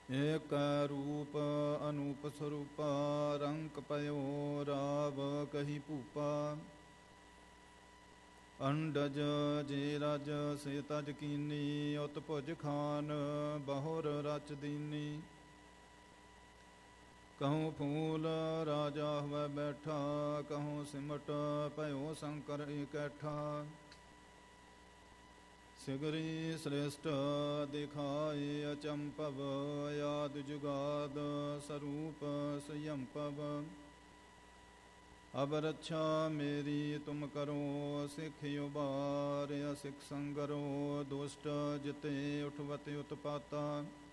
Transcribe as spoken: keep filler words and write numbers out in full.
ਏਕ ਰੂਪ ਅਨੂਪ ਸਰੂਪਾ ਰੰਕ ਪਇਓ ਰਾਵ ਕਹੀ ਭੂਪਾ। ਅੰਡਜ ਜੇ ਰਜ ਸੇ ਤਜ ਕੀਨੀ ਉਤ ਭੁਜ ਖਾਨ ਬਹੁਰ ਰਚ ਦੀਨੀ। ਕਹੂੰ ਫੂਲ ਰਾਜਾ ਹੋਵੇ ਬੈਠਾ ਕਹੂੰ ਸਿਮਟ ਭਇਓ ਸ਼ੰਕਰ ਇਕੈਠਾ। ਸਿਗਰੀ ਸ੍ਰੇਸ਼ਟ ਦਿਖਾਏ ਅਚੰਭਵ ਆਦਿ ਜੁਗਾਦ ਸਰੂਪ ਸੰਯੰਭਵ। ਅਬ ਰੱਛਾ ਮੇਰੀ ਤੁਮ ਕਰੋ ਸਿੱਖ ਉਬਾਰ ਅਸਿਖ ਸੰਗਰੋ। ਦੁਸ਼ਟ ਜਿਤੇ ਉਠਵਤ ਉਤਪਾਤਾ